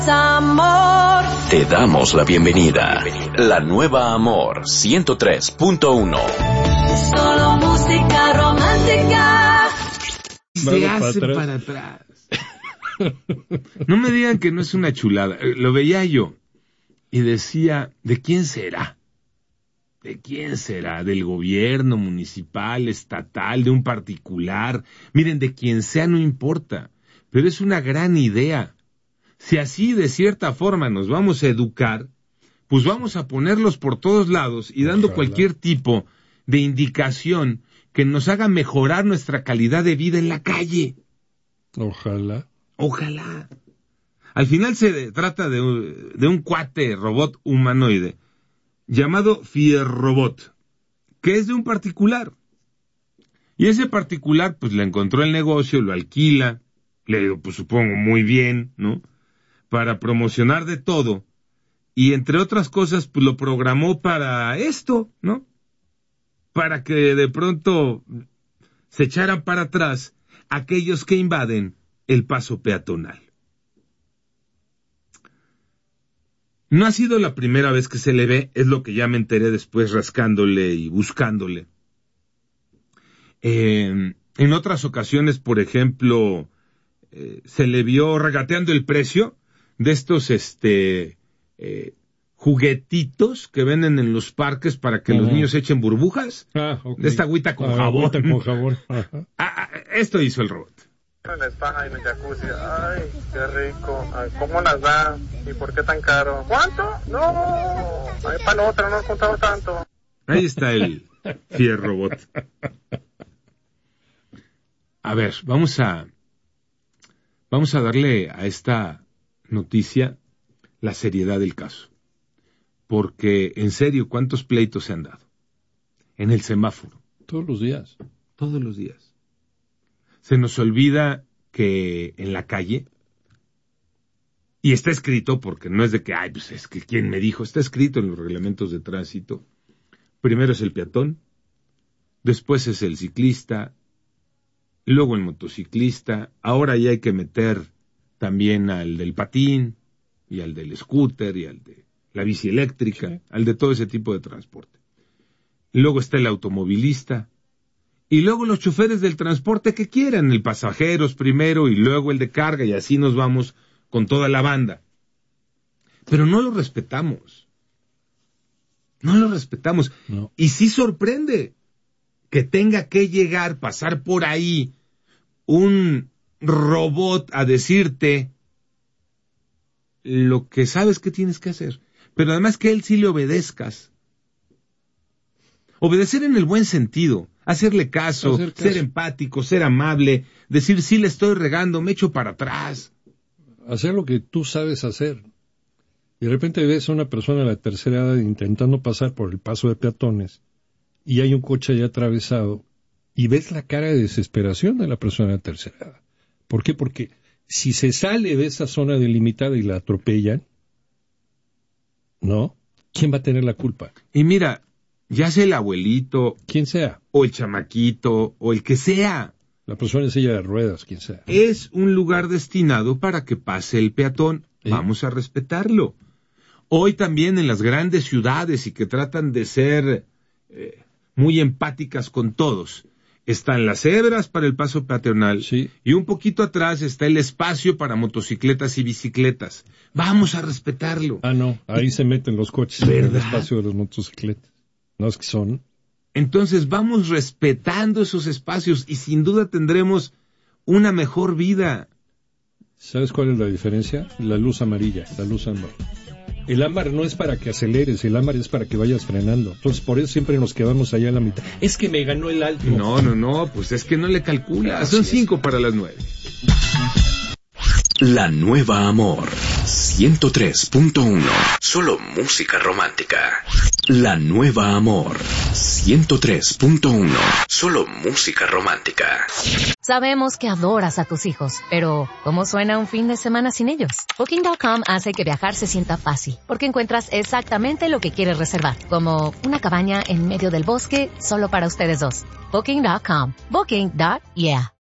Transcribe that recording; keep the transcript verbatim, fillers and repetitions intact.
Amor. Te damos la bienvenida. La nueva Amor ciento tres punto uno. Solo música romántica. Se hace para atrás. Para atrás. No me digan que no es una chulada. Lo veía yo y decía, ¿de quién será? ¿De quién será? ¿Del gobierno municipal, estatal, de un particular? Miren, de quien sea no importa, pero es una gran idea. Si así de cierta forma nos vamos a educar, pues vamos a ponerlos por todos lados y dando Ojalá. cualquier tipo de indicación que nos haga mejorar nuestra calidad de vida en la calle. Ojalá. Ojalá. Al final se trata de, de un cuate robot humanoide llamado Fierrobot, que es de un particular. Y ese particular pues le encontró el negocio, lo alquila, le pues supongo muy bien, ¿no? Para promocionar de todo, y entre otras cosas, pues lo programó para esto, ¿no? Para que de pronto se echaran para atrás aquellos que invaden el paso peatonal. No ha sido la primera vez que se le ve, es lo que ya me enteré después rascándole y buscándole. Eh, en otras ocasiones, por ejemplo, eh, se le vio regateando el precio de estos este eh, juguetitos que venden en los parques para que uh-huh. los niños echen burbujas. Ah, okay. De esta agüita con ah, jabón. Agüita con jabón. Ajá. Ah, esto hizo el robot. En el spa, en el jacuzzi. Ay, qué rico. Ay, ¿cómo las da? ¿Y por qué tan caro? ¿Cuánto? No. Ay, para la otra, no he contado tanto. Ahí está el Fierrobot. A ver, vamos a vamos a darle a esta noticia la seriedad del caso, porque en serio, ¿cuántos pleitos se han dado? En el semáforo. Todos los días. Todos los días. Se nos olvida que en la calle, y está escrito, porque no es de que, ay, pues es que quién me dijo, está escrito en los reglamentos de tránsito, primero es el peatón, después es el ciclista, luego el motociclista, ahora ya hay que meter también al del patín, y al del scooter, y al de la bici eléctrica, sí. al de todo ese tipo de transporte. Luego está el automovilista, y luego los choferes del transporte que quieran, el pasajeros primero, y luego el de carga, y así nos vamos con toda la banda. Pero no lo respetamos. No lo respetamos. No. Y sí sorprende que tenga que llegar, pasar por ahí, un robot a decirte lo que sabes que tienes que hacer, pero además que él sí le obedezcas. Obedecer en el buen sentido, hacerle caso, Hacer caso, ser empático, ser amable, decir sí le estoy regando, me echo para atrás. Hacer lo que tú sabes hacer. Y de repente ves a una persona de la tercera edad intentando pasar por el paso de peatones y hay un coche ya atravesado y ves la cara de desesperación de la persona de la tercera edad. ¿Por qué? Porque si se sale de esa zona delimitada y la atropellan, ¿no? ¿Quién va a tener la culpa? Y mira, ya sea el abuelito, quien sea, o el chamaquito, o el que sea, la persona en silla de ruedas, quien sea, es un lugar destinado para que pase el peatón. ¿Eh? Vamos a respetarlo. Hoy también en las grandes ciudades y que tratan de ser eh, muy empáticas con todos, están las cebras para el paso peatonal, sí. y un poquito atrás está el espacio para motocicletas y bicicletas. Vamos a respetarlo. Ah, no, ahí y... se meten los coches ¿verdad? En el espacio de las motocicletas. No es que son. Entonces vamos respetando esos espacios y sin duda tendremos una mejor vida. ¿Sabes cuál es la diferencia? La luz amarilla, la luz ámbar. El ámbar no es para que aceleres, el ámbar es para que vayas frenando. Entonces, por eso siempre nos quedamos allá en la mitad. Es que me ganó el alto. No, no, no, pues es que no le calcula. Son cinco para las nueve. La nueva Amor ciento tres punto uno. Solo música romántica. La nueva Amor ciento tres punto uno. Solo música romántica. Sabemos que adoras a tus hijos, pero ¿cómo suena un fin de semana sin ellos? Booking punto com hace que viajar se sienta fácil, porque encuentras exactamente lo que quieres reservar, como una cabaña en medio del bosque solo para ustedes dos. Booking punto com. Booking. Yeah.